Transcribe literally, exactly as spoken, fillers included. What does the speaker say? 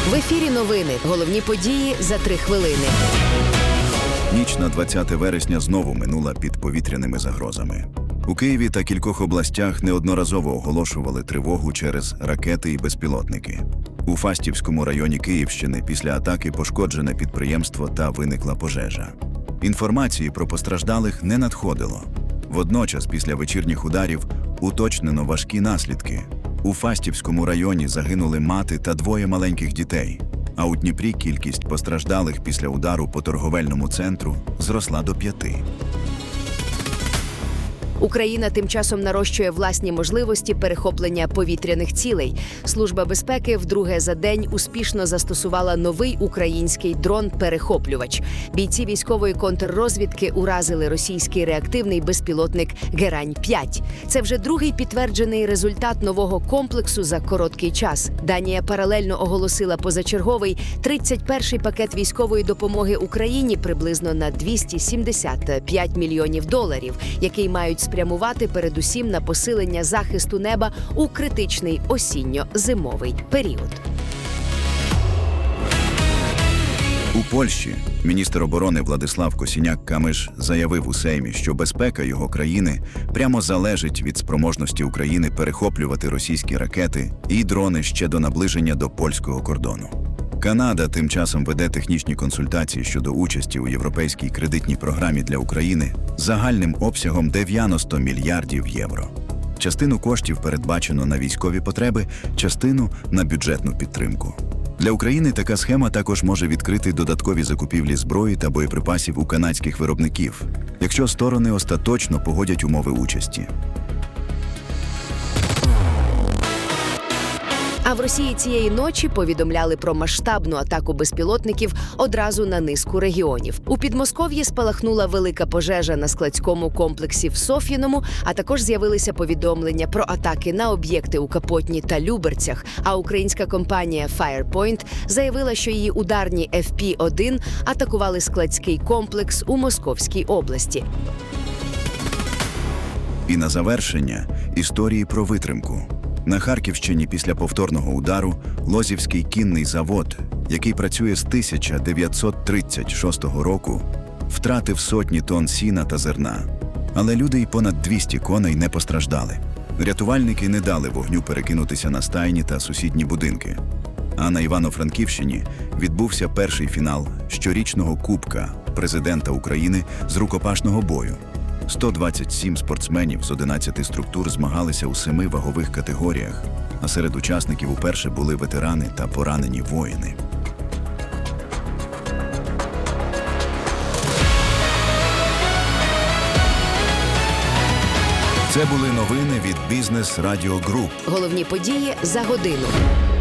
В ефірі новини. Головні події за три хвилини. Ніч на двадцяте вересня знову минула під повітряними загрозами. У Києві та кількох областях неодноразово оголошували тривогу через ракети і безпілотники. У Фастівському районі Київщини після атаки пошкоджене підприємство та виникла пожежа. Інформації про постраждалих не надходило. Водночас, після вечірніх ударів, уточнено важкі наслідки. У Фастівському районі загинули мати та двоє маленьких дітей, а у Дніпрі кількість постраждалих після удару по торговельному центру зросла до п'яти. Україна тим часом нарощує власні можливості перехоплення повітряних цілей. Служба безпеки вдруге за день успішно застосувала новий український дрон-перехоплювач. Бійці військової контррозвідки уразили російський реактивний безпілотник Герань п'ять. Це вже другий підтверджений результат нового комплексу за короткий час. Данія паралельно оголосила позачерговий тридцять перший пакет військової допомоги Україні приблизно на двісті сімдесят п'ять мільйонів доларів, який мають спрямувати передусім на посилення захисту неба у критичний осінньо-зимовий період. У Польщі міністр оборони Владислав Косіняк-Камиш заявив у Сеймі, що безпека його країни прямо залежить від спроможності України перехоплювати російські ракети і дрони ще до наближення до польського кордону. Канада тим часом веде технічні консультації щодо участі у європейській кредитній програмі для України загальним обсягом дев'яносто мільярдів євро. Частину коштів передбачено на військові потреби, частину – на бюджетну підтримку. Для України така схема також може відкрити додаткові закупівлі зброї та боєприпасів у канадських виробників, якщо сторони остаточно погодять умови участі. А в Росії цієї ночі повідомляли про масштабну атаку безпілотників одразу на низку регіонів. У Підмосков'ї спалахнула велика пожежа на складському комплексі в Соф'їному, а також з'явилися повідомлення про атаки на об'єкти у Капотні та Люберцях. А українська компанія Firepoint заявила, що її ударні еф пі один атакували складський комплекс у Московській області. І на завершення – історії про витримку. На Харківщині після повторного удару Лозівський кінний завод, який працює з тисяча дев'ятсот тридцять шостого року, втратив сотні тонн сіна та зерна. Але люди й понад двісті коней не постраждали. Рятувальники не дали вогню перекинутися на стайні та сусідні будинки. А на Івано-Франківщині відбувся перший фінал щорічного Кубка президента України з рукопашного бою. сто двадцять сім спортсменів з одинадцяти структур змагалися у семи вагових категоріях, а серед учасників уперше були ветерани та поранені воїни. Це були новини від Бізнес Радіо Груп. Головні події за годину.